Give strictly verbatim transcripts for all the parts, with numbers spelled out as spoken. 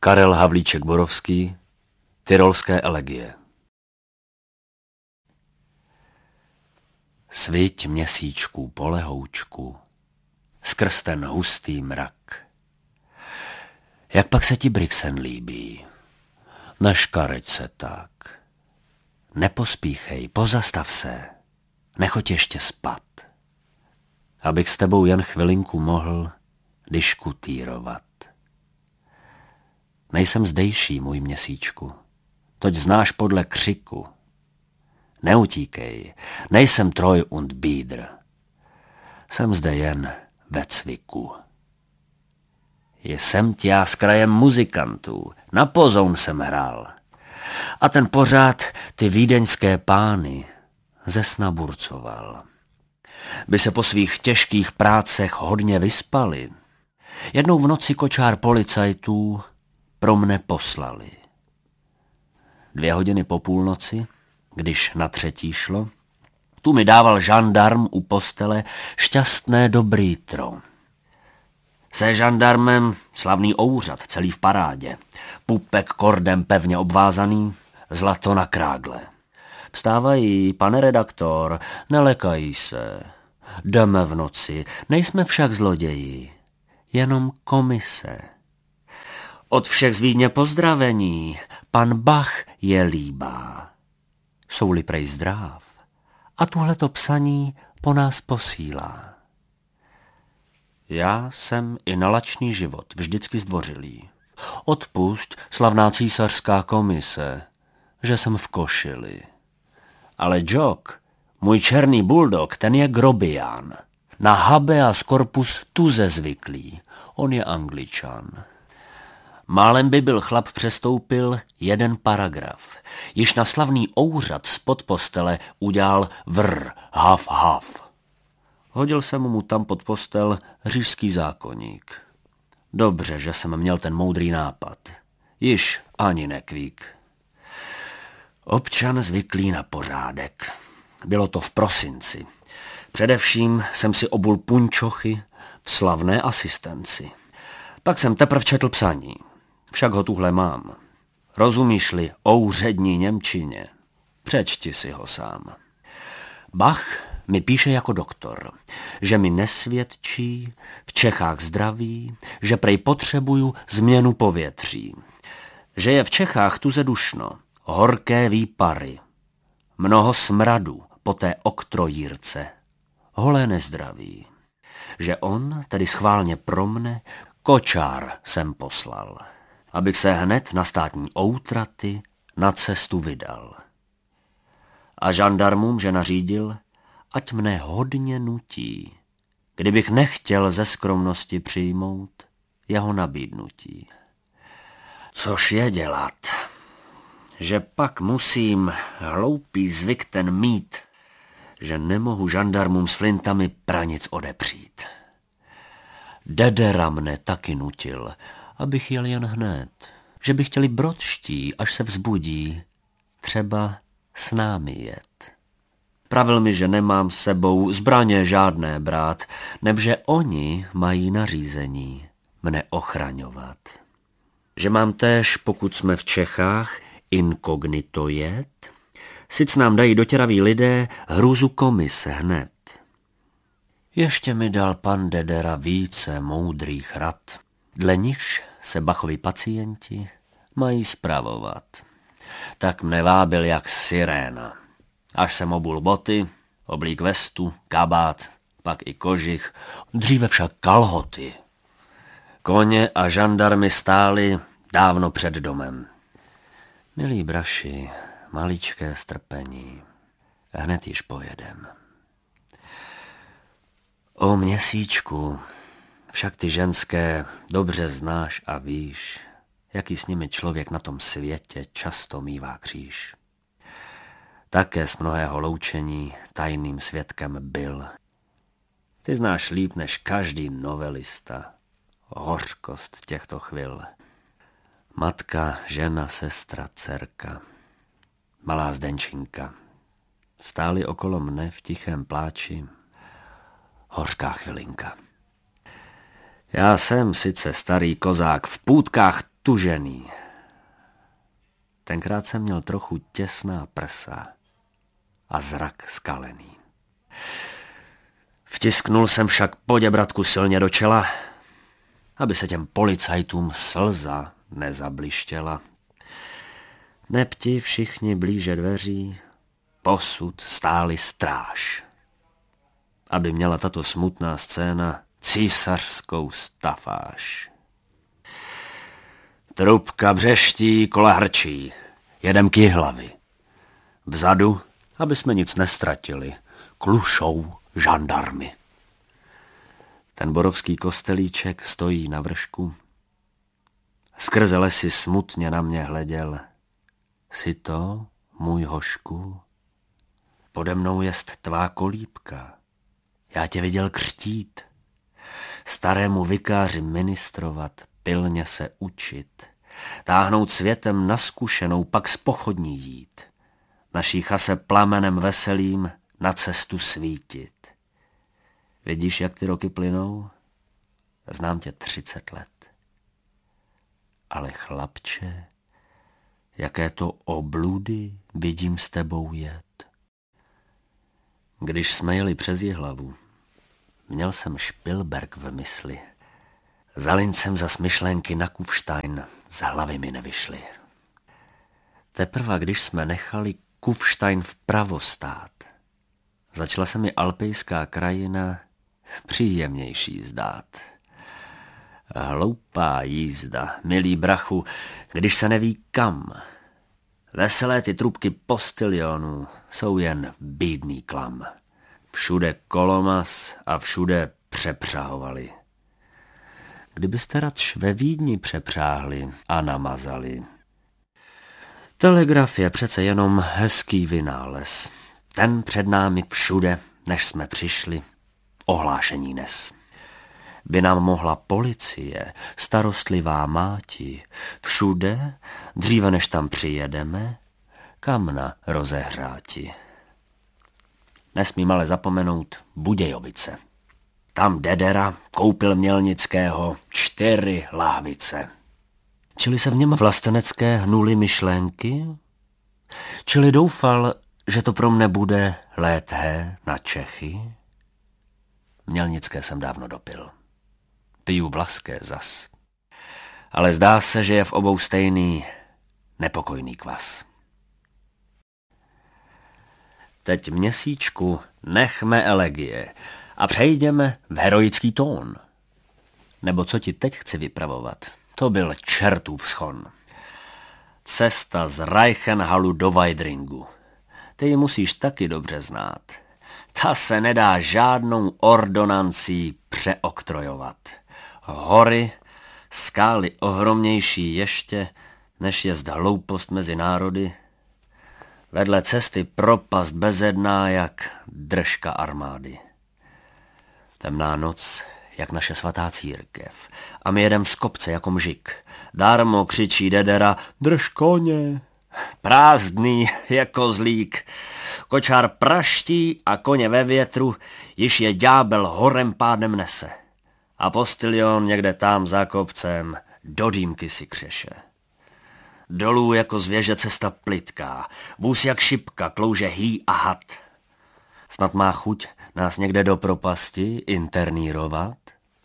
Karel Havlíček Borovský, Tyrolské elegie. Sviť měsíčku po lehoučku, skrz ten hustý mrak. Jak pak se ti Brixen líbí? Neškareď se tak. Nepospíchej, pozastav se, nechoď ještě spat. Abych s tebou jen chvilinku mohl diskutírovat. Nejsem zdejší, můj měsíčku, toť znáš podle křiku. Neutíkej, nejsem Troj und Bídr. Jsem zde jen ve cviku. Jsem tě s krajem muzikantů, na pozoun jsem hrál. A ten pořád ty vídeňské pány ze sna burcoval. By se po svých těžkých prácech hodně vyspali. Jednou v noci kočár policajtů pro mne poslali. Dvě hodiny po půlnoci, když na třetí šlo, tu mi dával žandarm u postele šťastné dobrý tro. Se žandarmem slavný ouřad, celý v parádě, pupek kordem pevně obvázaný, zlato na krágle. Vstávají, pane redaktor, nelekají se. Jdeme v noci, nejsme však zloději, jenom komise. Od všech z Vídně pozdravení, pan Bach je líbá. Jsou-li prej zdráv a tuhleto psaní po nás posílá. Já jsem i na lačný život vždycky zdvořilý. Odpusť, slavná císařská komise, že jsem v košili. Ale Jock, můj černý buldog, ten je grobián. Na habeas corpus tuze zvyklý, on je Angličan. Málem by byl chlap přestoupil jeden paragraf. Již na slavný ouřad spod postele udělal vrr, haf, haf. Hodil jsem mu tam pod postel říšský zákoník. Dobře, že jsem měl ten moudrý nápad. Již ani nekvík. Občan zvyklý na pořádek. Bylo to v prosinci. Především jsem si obul punčochy v slavné asistenci. Pak jsem teprv četl psaní. Však ho tuhle mám. Rozumíš-li ouřední němčině? Přečti si ho sám. Bach mi píše jako doktor, že mi nesvědčí, v Čechách zdraví, že prej potřebuju změnu povětří. Že je v Čechách tuze dušno, horké výpary, mnoho smradu po té oktrojírce, holé nezdraví. Že on, tedy schválně pro mne, kočár jsem poslal, abych se hned na státní outraty na cestu vydal. A žandarmům, že nařídil, ať mne hodně nutí, kdybych nechtěl ze skromnosti přijmout jeho nabídnutí. Což je dělat, že pak musím hloupý zvyk ten mít, že nemohu žandarmům s flintami pranic odepřít. Dedera mne taky nutil, abych jel jen hned, že by chtěli brodští, až se vzbudí, třeba s námi jet. Pravil mi, že nemám s sebou zbraně žádné brát, nebže oni mají nařízení mne ochraňovat. Že mám též, pokud jsme v Čechách, inkognito jet, sic nám dají dotěraví lidé hrůzu komise hned. Ještě mi dal pan Dedera více moudrých rad, dle nichž se Bachovi pacienti mají spravovat. Tak mne vábil jak siréna. Až jsem obul boty, oblík vestu, kabát, pak i kožich, dříve však kalhoty. Koně a žandarmy stáli dávno před domem. Milí braši, maličké strpení, hned již pojedem. O měsíčku, však ty ženské dobře znáš a víš, jaký s nimi člověk na tom světě často mívá kříž. Také z mnohého loučení tajným svědkem byl. Ty znáš líp než každý novelista hořkost těchto chvil. Matka, žena, sestra, dcerka, malá Zdenčinka stáli okolo mne v tichém pláči. Hořká chvilinka. Já jsem sice starý kozák, v půtkách stužený. Tenkrát jsem měl trochu těsná prsa a zrak skalený. Vtisknul jsem však poděbratku silně do čela, aby se těm policajtům slza nezablištěla. Nepti všichni blíže dveří, posud stáli stráž, aby měla tato smutná scéna císařskou stafáž. Trubka břeští, kola hrčí, jedem k jihlavy. Vzadu, aby jsme nic nestratili, klušou žandarmy. Ten borovský kostelíček stojí na vršku. Skrze lesy smutně na mě hleděl. Si to, můj hošku? Pode mnou jest tvá kolíbka. Já tě viděl křtít. Starému vikáři ministrovat, pilně se učit. Táhnout světem na zkušenou, pak z pochodní jít. Naší chase plamenem veselým na cestu svítit. Vidíš, jak ty roky plynou? Znám tě třicet let. Ale chlapče, jaké to obludy vidím s tebou jet. Když jsme jeli přes Jihlavu, měl jsem Špilberk v mysli. Za lincem za smyšlenky na Kufstein z hlavy mi nevyšly. Teprve, když jsme nechali Kufstein vpravo stát, začala se mi alpejská krajina příjemnější zdát. Hloupá jízda, milý brachu, když se neví kam. Veselé ty trubky postilionů jsou jen bídný klam. Všude kolomas a všude přepřahovali. Kdybyste radš ve Vídni přepřáhli a namazali. Telegraf je přece jenom hezký vynález. Ten před námi všude, než jsme přišli, ohlášení nes. By nám mohla policie, starostlivá máti, všude, dříve než tam přijedeme, kamna rozehráti. Nesmím ale zapomenout Budějovice. Tam Dedera koupil Mělnického čtyři láhvice. Čili se v něm vlastenecké hnuly myšlenky? Čili doufal, že to pro mne bude léthé na Čechy? Mělnické jsem dávno dopil. Piju vlaské zas. Ale zdá se, že je v obou stejný nepokojný kvas. Teď měsíčku nechme elegie a přejdeme v heroický tón. Nebo co ti teď chci vypravovat, to byl čertův schon. Cesta z Reichenhallu do Weidringu. Ty ji musíš taky dobře znát. Ta se nedá žádnou ordonancí přeoktrojovat. Hory, skály ohromnější ještě, než jest hloupost mezi národy. Vedle cesty propast bezedná jak držka armády. Temná noc, jak naše svatá církev. A my jedem z kopce jako mžik. Darmo křičí Dedera, drž koně. Prázdný jako zlík. Kočár praští a koně ve větru, již je ďábel horem pádem nese. A postilion někde tam za kopcem do dýmky si křeše. Dolů jako z věže cesta plitká, vůz jak šipka, klouže hý a had. Snad má chuť nás někde do propasti internírovat?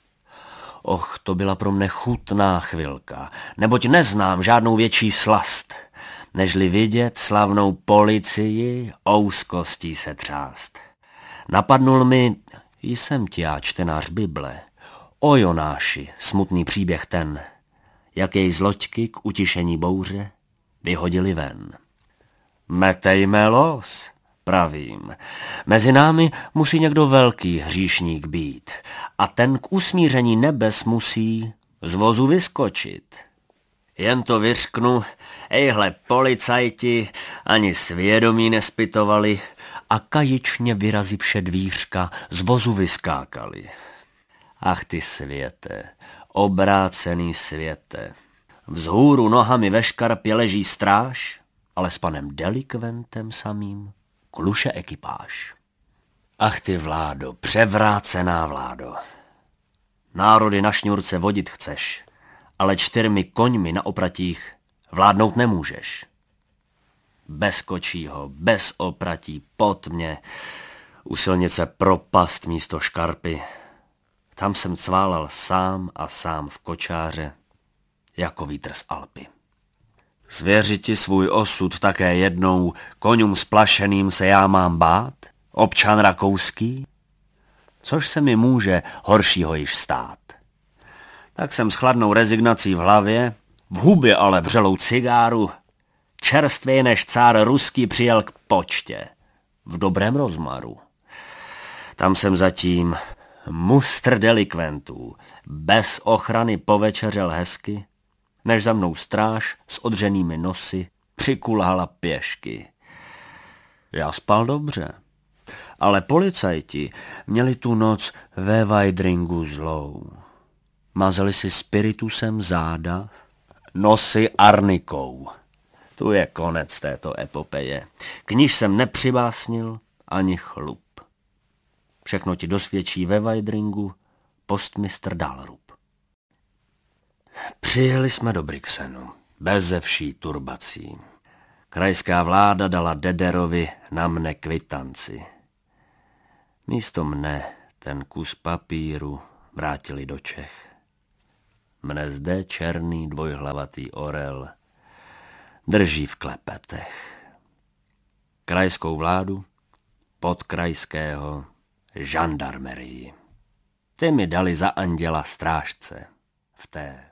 Och, to byla pro mne chutná chvilka, neboť neznám žádnou větší slast, nežli vidět slavnou policii ouskostí se třást. Napadnul mi, jsem ti já čtenář Bible, o Jonáši, smutný příběh ten, jak jej z loďky k utišení bouře vyhodili ven. Metejme los, pravím. Mezi námi musí někdo velký hříšník být a ten k usmíření nebes musí z vozu vyskočit. Jen to vyřknu, ejhle policajti ani svědomí nespytovali a kajičně vyrazivše dvířka z vozu vyskákali. Ach ty světe, obrácený světe. Vzhůru nohami ve škarpě leží stráž, ale s panem delikventem samým kluše ekipáž. Ach ty vládo, převrácená vládo. Národy na šňůrce vodit chceš ale čtyřmi koňmi na opratích vládnout nemůžeš. Bez kočího, bez opratí, pod mě, u silnice propast místo škarpy. Tam jsem cválal sám a sám v kočáře, jako vítr z Alpy. Zvěřit ti svůj osud také jednou, koňům splašeným se já mám bát? Občan rakouský? Což se mi může horšího již stát. Tak jsem s chladnou rezignací v hlavě, v hubě ale vřelou cigáru, čerstvě než cár ruský přijel k počtě, v dobrém rozmaru. Tam jsem zatím mustr delikventů, bez ochrany povečeřel hezky, než za mnou stráž s odřenými nosy přikulhala pěšky. Já spal dobře, ale policajti měli tu noc ve Weidringu zlou. Mazali si spiritusem záda, nosy arnikou. Tu je konec této epopeje. Kníž jsem nepřibásnil ani chlup. Všechno ti dosvědčí ve Weidringu postmistr Dahlrup. Přijeli jsme do Brixenu, beze vší turbací. Krajská vláda dala Dederovi na mne kvitanci. Místo mne ten kus papíru vrátili do Čech. Mne zde černý dvojhlavatý orel drží v klepetech. Krajskou vládu podkrajského žandarmerii. Ty mi dali za anděla strážce v té